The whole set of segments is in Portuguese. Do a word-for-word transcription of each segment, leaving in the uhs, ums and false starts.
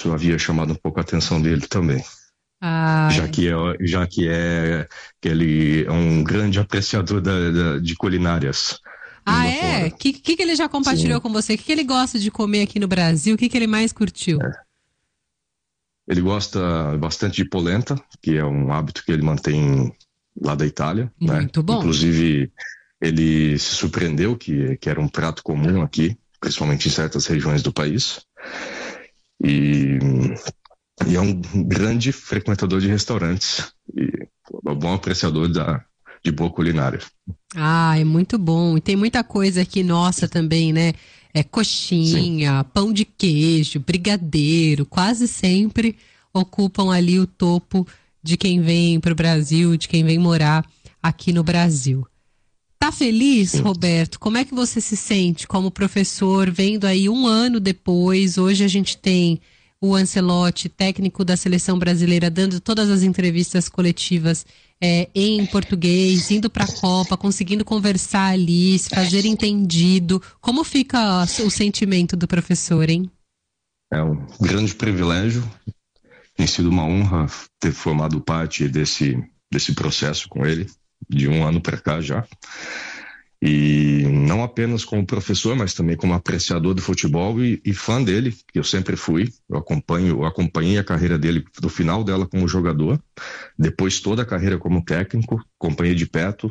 isso havia chamado um pouco a atenção dele também. Ai. Já que é, já que é que ele é um grande apreciador da, da, de culinárias. Ah, é? O que, que, que ele já compartilhou Sim. com você? O que, que ele gosta de comer aqui no Brasil? O que, que ele mais curtiu? É. Ele gosta bastante de polenta, que é um hábito que ele mantém lá da Itália. Muito né? bom. Inclusive, ele se surpreendeu que, que era um prato comum aqui, principalmente em certas regiões do país. E, e é um grande frequentador de restaurantes e um bom apreciador da, de boa culinária. Ah, é muito bom. E tem muita coisa aqui nossa também, né? É coxinha, Sim. pão de queijo, brigadeiro, quase sempre ocupam ali o topo de quem vem para o Brasil, de quem vem morar aqui no Brasil. Tá feliz, Sim. Roberto? Como é que você se sente como professor, vendo aí um ano depois? Hoje a gente tem o Ancelotti, técnico da seleção brasileira, dando todas as entrevistas coletivas é, em português, indo para a Copa, conseguindo conversar ali, se fazer entendido. Como fica o sentimento do professor, hein? É um grande privilégio. Tem sido uma honra ter formado parte desse, desse processo com ele, de um ano para cá já. E não apenas como professor, mas também como apreciador do futebol e, e fã dele, que eu sempre fui. Eu acompanho, eu acompanhei a carreira dele do final dela como jogador, depois toda a carreira como técnico, acompanhei de perto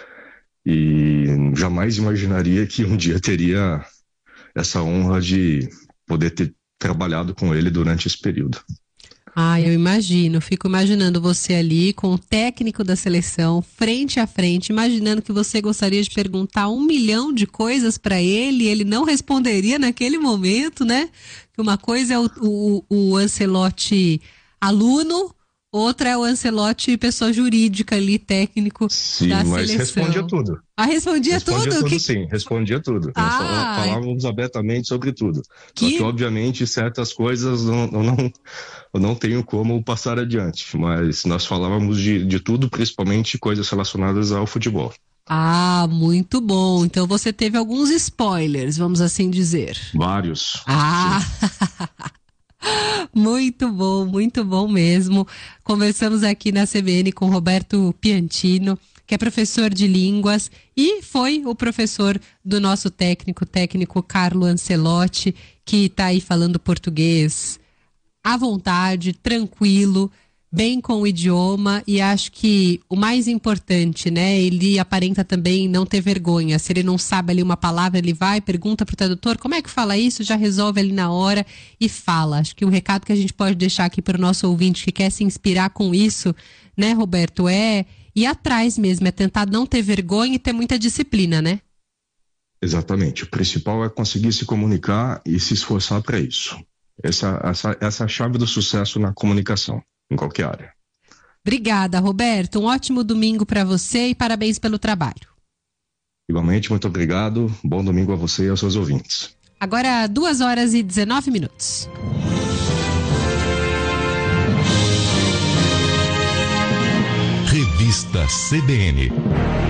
e jamais imaginaria que um dia teria essa honra de poder ter trabalhado com ele durante esse período. Ah, eu imagino, fico imaginando você ali com o técnico da seleção, frente a frente, imaginando que você gostaria de perguntar um milhão de coisas para ele e ele não responderia naquele momento, né? Que uma coisa é o, o, o Ancelotti aluno, outra é o Ancelotti pessoa jurídica ali, técnico sim, da mas seleção. respondia tudo. Ah, respondia, respondia tudo? tudo que... sim, respondia tudo. Ah, Nós falávamos abertamente sobre tudo. que... Só que, obviamente, certas coisas não, eu não, eu não tenho como passar adiante. Mas nós falávamos de, de tudo, principalmente coisas relacionadas ao futebol. Ah, muito bom. Então você teve alguns spoilers, vamos assim dizer. Vários. Ah, muito bom, muito bom mesmo. Conversamos aqui na C B N com Roberto Piantino, que é professor de línguas e foi o professor do nosso técnico, técnico Carlo Ancelotti, que está aí falando português à vontade, tranquilo, bem com o idioma, e acho que o mais importante, né, ele aparenta também não ter vergonha. Se ele não sabe ali uma palavra, ele vai, pergunta pro tradutor, como é que fala isso? Já resolve ali na hora e fala. Acho que o recado que a gente pode deixar aqui para o nosso ouvinte que quer se inspirar com isso, né, Roberto, é ir atrás mesmo, é tentar não ter vergonha e ter muita disciplina, né? Exatamente. O principal é conseguir se comunicar e se esforçar para isso. Essa, essa, essa é a chave do sucesso na comunicação, em qualquer área. Obrigada, Roberto. Um ótimo domingo para você e parabéns pelo trabalho. Igualmente, muito obrigado. Bom domingo a você e aos seus ouvintes. Agora, duas horas e dezenove minutos. Revista C B N.